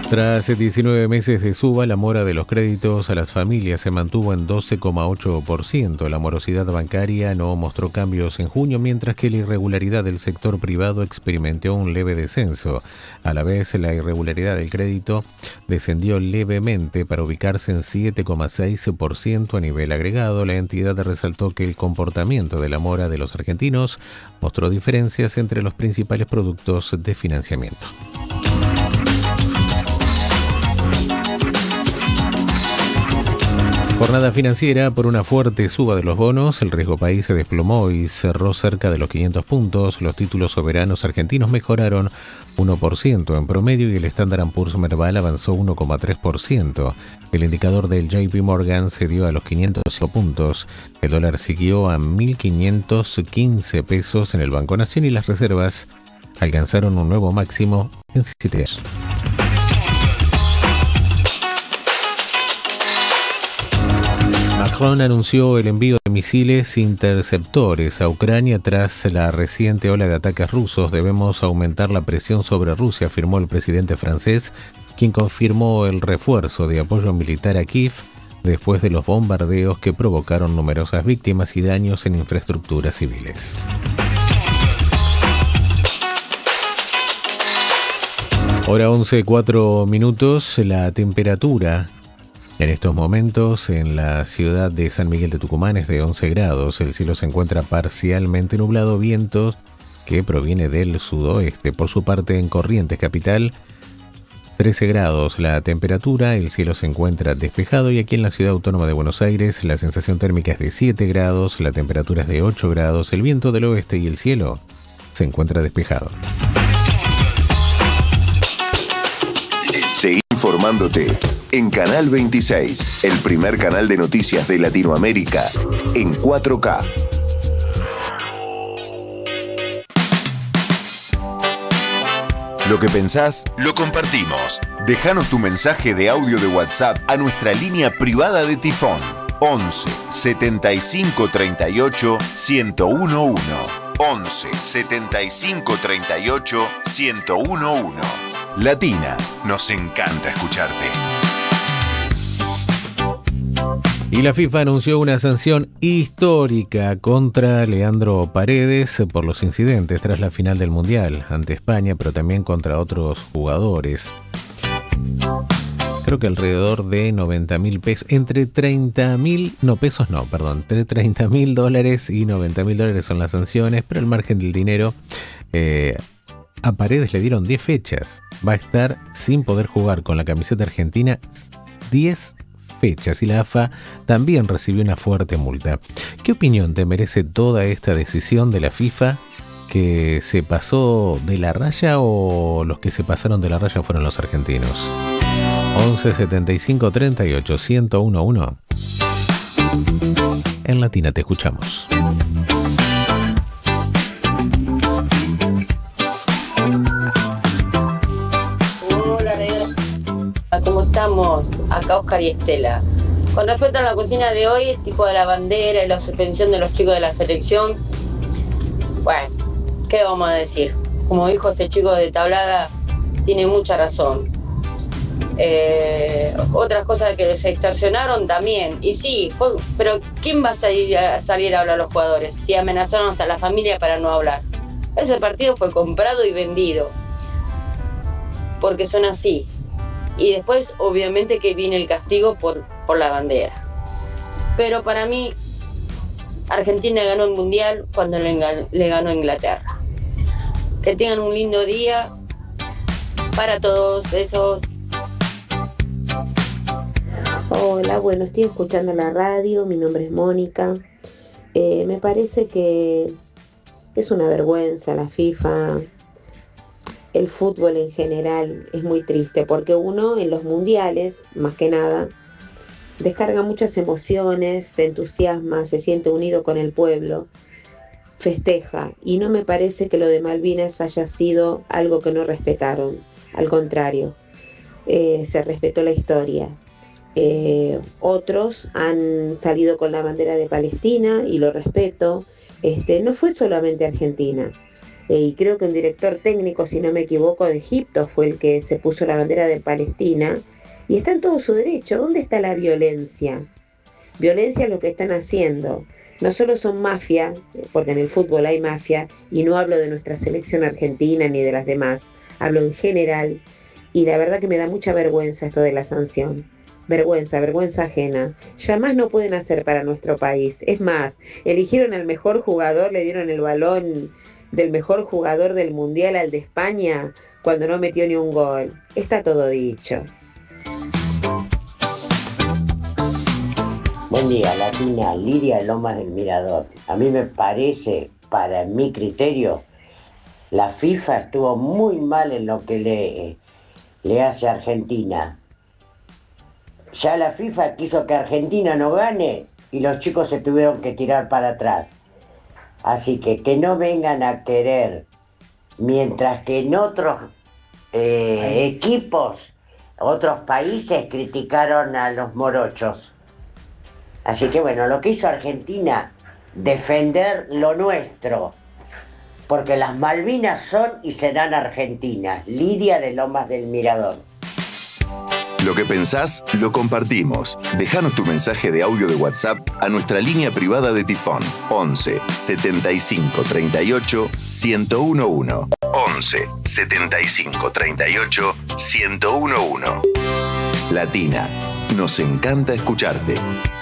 Tras 19 meses de suba, la mora de los créditos a las familias se mantuvo en 12,8%. La morosidad bancaria no mostró cambios en junio, mientras que la irregularidad del sector privado experimentó un leve descenso. A la vez, la irregularidad del crédito descendió levemente para ubicarse en 7,6% a nivel agregado. La entidad resaltó que el comportamiento de la mora de los argentinos mostró diferencias entre los principales productos de financiamiento. Jornada financiera por una fuerte suba de los bonos. El riesgo país se desplomó y cerró cerca de los 500 puntos. Los títulos soberanos argentinos mejoraron 1% en promedio y el Standard & Poor's Merval avanzó 1,3%. El indicador del JP Morgan se dio a los 505 puntos. El dólar siguió a 1.515 pesos en el Banco Nación y las reservas alcanzaron un nuevo máximo en 7 años. Macron anunció el envío de misiles interceptores a Ucrania tras la reciente ola de ataques rusos. Debemos aumentar la presión sobre Rusia, afirmó el presidente francés, quien confirmó el refuerzo de apoyo militar a Kiev después de los bombardeos que provocaron numerosas víctimas y daños en infraestructuras civiles. Hora 11:04. La temperatura en estos momentos en la ciudad de San Miguel de Tucumán es de 11 grados. El cielo se encuentra parcialmente nublado, vientos que proviene del sudoeste. Por su parte, en Corrientes capital, 13 grados la temperatura, el cielo se encuentra despejado y aquí en la ciudad autónoma de Buenos Aires la sensación térmica es de 7 grados, la temperatura es de 8 grados, el viento del oeste y el cielo se encuentra despejado. Seguí informándote en Canal 26, el primer canal de noticias de Latinoamérica en 4K. Lo que pensás, lo compartimos. Déjanos tu mensaje de audio de WhatsApp a nuestra línea privada de Tifón 11 75 38 1011. 11 75 38 1011. Latina, nos encanta escucharte. Y la FIFA anunció una sanción histórica contra Leandro Paredes por los incidentes tras la final del Mundial ante España, pero también contra otros jugadores. Creo que alrededor de 90.000 pesos, entre 30.000, entre $30.000 y $90.000 son las sanciones, pero el margen del dinero, a Paredes le dieron 10 fechas. Va a estar sin poder jugar con la camiseta argentina 10 fechas y la AFA también recibió una fuerte multa. ¿Qué opinión te merece toda esta decisión de la FIFA? ¿Que se pasó de la raya o los que se pasaron de la raya fueron los argentinos? 11 75 38 1011. En Latina te escuchamos. ¿Cómo estamos? Acá Oscar y Estela. Con respecto a la cocina de hoy, el tipo de la bandera y la suspensión de los chicos de la selección, bueno, ¿qué vamos a decir? Como dijo este chico de Tablada, tiene mucha razón. Otras cosas que se extorsionaron también, y sí, pero ¿quién va a salir a hablar a los jugadores si amenazaron hasta la familia para no hablar? Ese partido fue comprado y vendido, porque son así. Y después, obviamente, que viene el castigo por la bandera. Pero para mí, Argentina ganó el Mundial cuando le ganó a Inglaterra. Que tengan un lindo día. Para todos, besos. Hola, bueno, estoy escuchando la radio. Mi nombre es Mónica. Me parece que es una vergüenza la FIFA. El fútbol en general es muy triste porque uno en los mundiales, más que nada, descarga muchas emociones, se entusiasma, se siente unido con el pueblo, festeja, y no me parece que lo de Malvinas haya sido algo que no respetaron, al contrario, se respetó la historia. Otros han salido con la bandera de Palestina y lo respeto. No fue solamente Argentina. y creo que un director técnico, si no me equivoco, de Egipto fue el que se puso la bandera de Palestina, y está en todo su derecho. ¿Dónde está la violencia? Violencia es lo que están haciendo. No solo son mafia, porque en el fútbol hay mafia, y no hablo de nuestra selección argentina ni de las demás, hablo en general, y la verdad que me da mucha vergüenza esto de la sanción. Vergüenza, vergüenza ajena. Ya más no pueden hacer para nuestro país. Es más, eligieron al mejor jugador, le dieron el balón del mejor jugador del Mundial al de España, cuando no metió ni un gol. Está todo dicho. Buen día, Latina. Lidia de Lomas del Mirador. A mí me parece, para mi criterio, la FIFA estuvo muy mal en lo que le hace a Argentina. Ya la FIFA quiso que Argentina no gane y los chicos se tuvieron que tirar para atrás. Así que no vengan a querer, mientras que en otros equipos, otros países criticaron a los morochos. Así que bueno, lo que hizo Argentina, defender lo nuestro, porque las Malvinas son y serán argentinas. Lidia de Lomas del Mirador. Lo que pensás, lo compartimos. Déjanos tu mensaje de audio de WhatsApp a nuestra línea privada de Tifón. 11 75 38 1011. 11 75 38 1011. Latina, nos encanta escucharte.